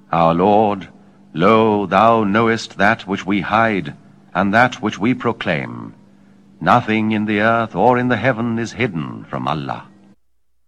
Our Lord, lo, thou knowest that which we hide, and that which we proclaim. Nothing in the earth or in the heaven is hidden from Allah.